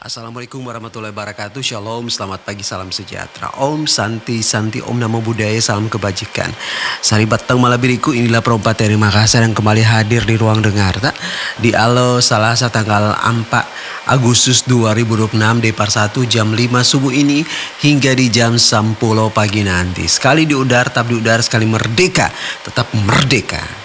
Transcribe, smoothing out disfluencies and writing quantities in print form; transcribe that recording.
Assalamualaikum warahmatullahi wabarakatuh. Shalom, selamat pagi, salam sejahtera. Om Santi Santi, Om Namo Buddhaya, salam kebajikan. Sari Batang Malabiriku, inilah perempat dari Makassar yang kembali hadir di ruang dengar di Alo Selasa tanggal 4 Agustus 2026 di par 1 jam 5 subuh ini hingga di jam 10 pagi nanti. Sekali di udara, tetap di udara, sekali merdeka, tetap merdeka.